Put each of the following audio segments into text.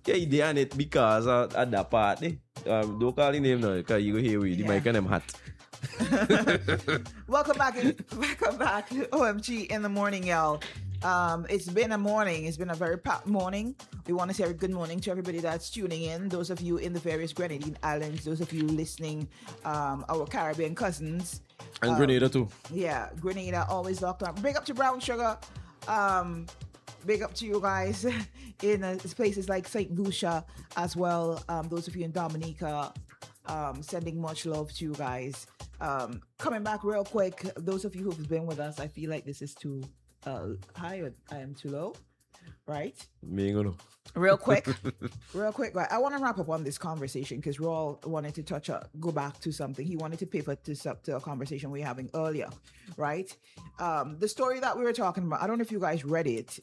Yeah, they on it because at that party. Don't call the name now, because you go hear with the mic and them hot. Welcome back. Welcome back to OMG in the morning, y'all. It's been a morning. It's been a very packed morning. We want to say a good morning to everybody that's tuning in. Those of you in the various Grenadine islands. Those of you listening, our Caribbean cousins. And Grenada too. Yeah, Grenada always locked on. Big up to Brown Sugar. Big up to you guys in places like St. Lucia as well. Those of you in Dominica, sending much love to you guys. Coming back real quick, those of you who've been with us, I feel like this is too high or I am too low, right? Me ain't gonna. Real quick, right? I want to wrap up on this conversation because Raul wanted to go back to something. He wanted to pivot to a conversation we were having earlier, right? The story that we were talking about, I don't know if you guys read it,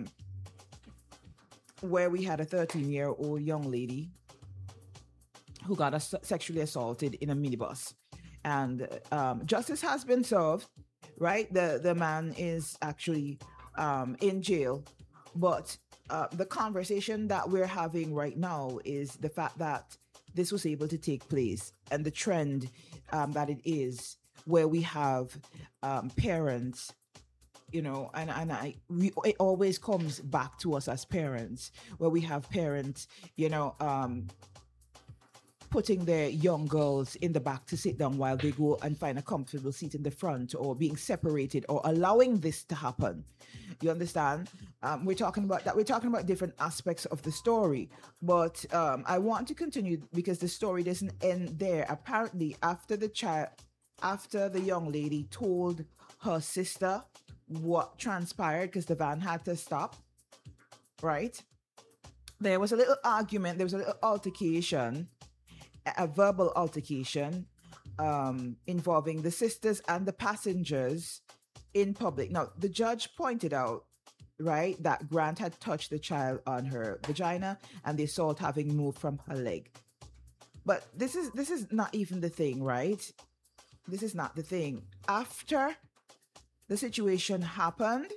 where we had a 13-year-old young lady who got sexually assaulted in a minibus. And justice has been served, right? The man is actually in jail. But the conversation that we're having right now is the fact that this was able to take place and the trend that it is where we have parents, you know, it always comes back to us as parents, where we have parents, you know, putting their young girls in the back to sit down while they go and find a comfortable seat in the front, or being separated, or allowing this to happen. You understand? We're talking about that. We're talking about different aspects of the story, but I want to continue because the story doesn't end there. Apparently, after the young lady told her sister what transpired, because the van had to stop, right? There was a little argument. There was a little altercation, a verbal altercation involving the sisters and the passengers in public. Now, the judge pointed out, right, that Grant had touched the child on her vagina and the assault having moved from her leg. But this is not even the thing, right? This is not the thing. After the situation happened,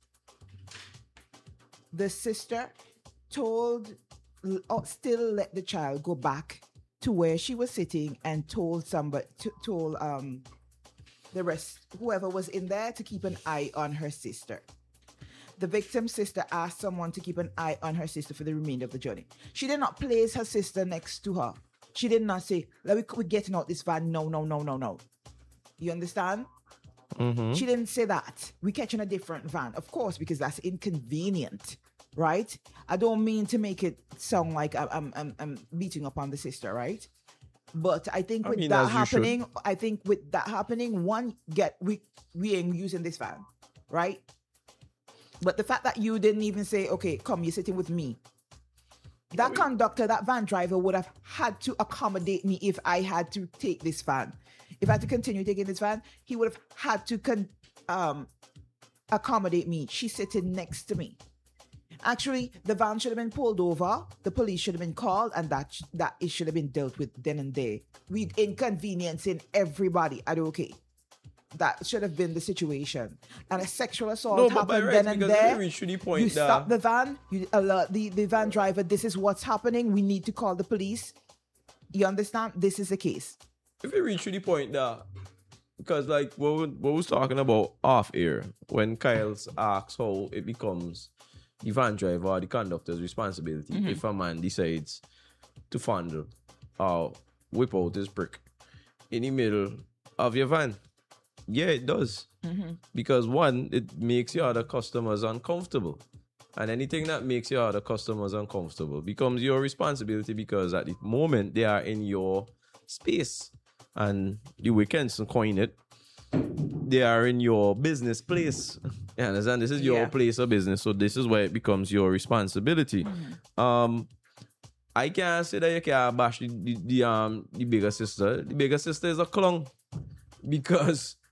the sister still let the child go back to where she was sitting and told the rest, whoever was in there, to keep an eye on her sister. The victim's sister asked someone to keep an eye on her sister for the remainder of the journey. She did not place her sister next to her. She did not say, we're getting out this van. No. You understand? Mm-hmm. She didn't say that. We're catching a different van. Of course, because that's inconvenient, right? I don't mean to make it sound like I'm beating up on the sister, right? But I think with that happening, we ain't using this van, right? But the fact that you didn't even say, okay, come, you're sitting with me. That conductor, that van driver would have had to accommodate me if I had to take this van. If I had to continue taking this van, he would have had to accommodate me. She's sitting next to me. Actually, the van should have been pulled over. The police should have been called, and that it should have been dealt with then and there. We inconveniencing everybody. Okay. That should have been the situation. And a sexual assault happened then and there. You stop the van. You alert the van driver. This is what's happening. We need to call the police. You understand? This is the case. If you reach to the point that, because like what we was talking about off air, when Kyle's asks how it becomes the van driver or the conductor's responsibility if a man decides to fondle or whip out his brick in the middle of your van. Yeah, it does. Because one, it makes your other customers uncomfortable. And anything that makes your other customers uncomfortable becomes your responsibility, because at the moment they are in your space. And the weekends to coin it, they are in your business place. You understand? This is your place of business, so this is where it becomes your responsibility. I can't say that you can't bash the bigger sister. The bigger sister is a clown, because